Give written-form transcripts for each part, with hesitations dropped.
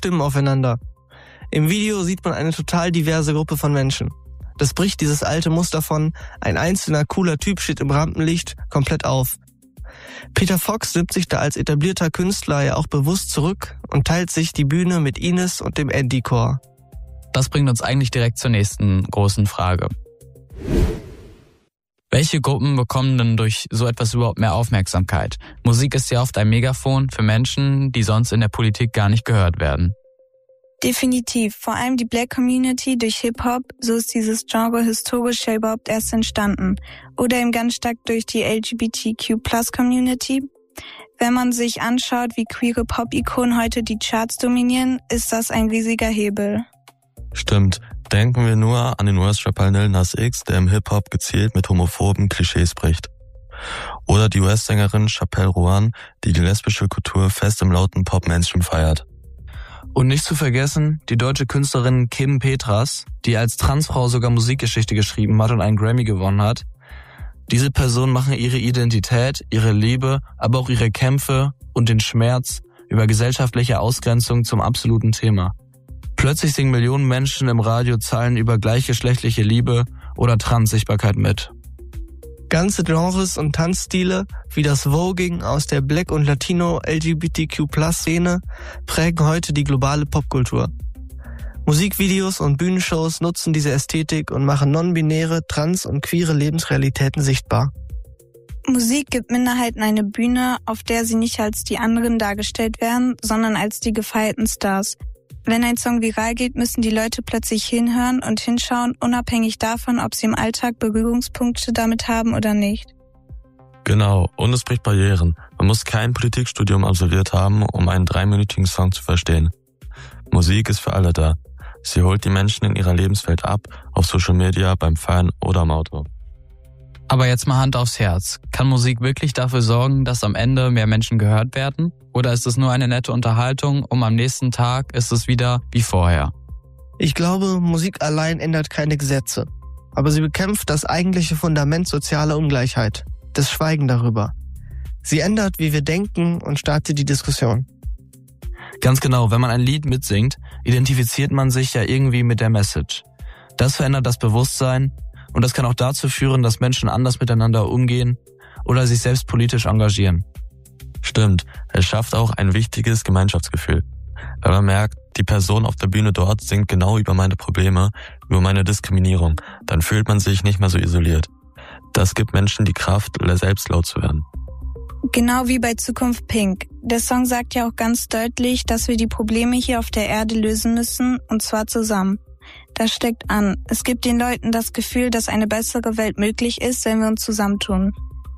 Stimmen aufeinander. Im Video sieht man eine total diverse Gruppe von Menschen. Das bricht dieses alte Muster von ein einzelner cooler Typ steht im Rampenlicht komplett auf. Peter Fox nimmt sich da als etablierter Künstler ja auch bewusst zurück und teilt sich die Bühne mit Ines und dem Andy-Chor. Das bringt uns eigentlich direkt zur nächsten großen Frage. Welche Gruppen bekommen denn durch so etwas überhaupt mehr Aufmerksamkeit? Musik ist ja oft ein Megafon für Menschen, die sonst in der Politik gar nicht gehört werden. Definitiv, vor allem die Black Community durch Hip-Hop, so ist dieses Genre historisch ja überhaupt erst entstanden. Oder eben ganz stark durch die LGBTQ+-Community. Wenn man sich anschaut, wie queere Pop-Ikonen heute die Charts dominieren, ist das ein riesiger Hebel. Stimmt. Denken wir nur an den US-Rapper Lil Nas X, der im Hip-Hop gezielt mit homophoben Klischees bricht. Oder die US-Sängerin Chappelle Roan, die lesbische Kultur fest im lauten Pop-Mainstream feiert. Und nicht zu vergessen, die deutsche Künstlerin Kim Petras, die als Transfrau sogar Musikgeschichte geschrieben hat und einen Grammy gewonnen hat. Diese Personen machen ihre Identität, ihre Liebe, aber auch ihre Kämpfe und den Schmerz über gesellschaftliche Ausgrenzung zum absoluten Thema. Plötzlich singen Millionen Menschen im Radio Zeilen über gleichgeschlechtliche Liebe oder Transsichtbarkeit mit. Ganze Genres und Tanzstile wie das Voging aus der Black- und Latino-LGBTQ+-Szene prägen heute die globale Popkultur. Musikvideos und Bühnenshows nutzen diese Ästhetik und machen non-binäre, trans- und queere Lebensrealitäten sichtbar. Musik gibt Minderheiten eine Bühne, auf der sie nicht als die anderen dargestellt werden, sondern als die gefeierten Stars. Wenn ein Song viral geht, müssen die Leute plötzlich hinhören und hinschauen, unabhängig davon, ob sie im Alltag Berührungspunkte damit haben oder nicht. Genau, und es bricht Barrieren. Man muss kein Politikstudium absolviert haben, um einen 3-minütigen Song zu verstehen. Musik ist für alle da. Sie holt die Menschen in ihrer Lebenswelt ab, auf Social Media, beim Fahren oder im Auto. Aber jetzt mal Hand aufs Herz. Kann Musik wirklich dafür sorgen, dass am Ende mehr Menschen gehört werden? Oder ist es nur eine nette Unterhaltung und am nächsten Tag ist es wieder wie vorher? Ich glaube, Musik allein ändert keine Gesetze. Aber sie bekämpft das eigentliche Fundament sozialer Ungleichheit, das Schweigen darüber. Sie ändert, wie wir denken und startet die Diskussion. Ganz genau, wenn man ein Lied mitsingt, identifiziert man sich ja irgendwie mit der Message. Das verändert das Bewusstsein und das kann auch dazu führen, dass Menschen anders miteinander umgehen oder sich selbst politisch engagieren. Stimmt, es schafft auch ein wichtiges Gemeinschaftsgefühl. Weil man merkt, die Person auf der Bühne dort singt genau über meine Probleme, über meine Diskriminierung. Dann fühlt man sich nicht mehr so isoliert. Das gibt Menschen die Kraft, selbst laut zu werden. Genau wie bei Zukunft Pink. Der Song sagt ja auch ganz deutlich, dass wir die Probleme hier auf der Erde lösen müssen, und zwar zusammen. Das steckt an. Es gibt den Leuten das Gefühl, dass eine bessere Welt möglich ist, wenn wir uns zusammentun.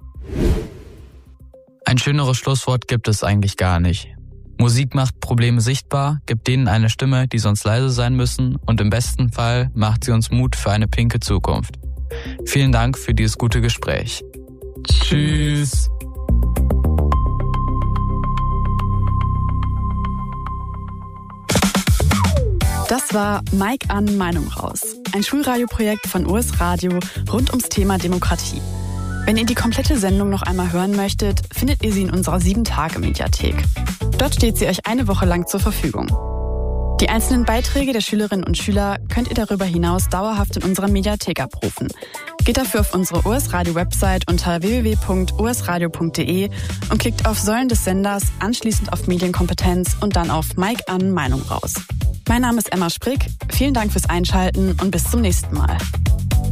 Ein schöneres Schlusswort gibt es eigentlich gar nicht. Musik macht Probleme sichtbar, gibt denen eine Stimme, die sonst leise sein müssen, und im besten Fall macht sie uns Mut für eine pinke Zukunft. Vielen Dank für dieses gute Gespräch. Tschüss. Das war Mike an Meinung raus, ein Schulradioprojekt von US Radio rund ums Thema Demokratie. Wenn ihr die komplette Sendung noch einmal hören möchtet, findet ihr sie in unserer 7-Tage-Mediathek. Dort steht sie euch eine Woche lang zur Verfügung. Die einzelnen Beiträge der Schülerinnen und Schüler könnt ihr darüber hinaus dauerhaft in unserer Mediathek abrufen. Geht dafür auf unsere US-Radio-Website unter www.usradio.de und klickt auf Säulen des Senders, anschließend auf Medienkompetenz und dann auf Mike an Meinung raus. Mein Name ist Emma Sprick, vielen Dank fürs Einschalten und bis zum nächsten Mal.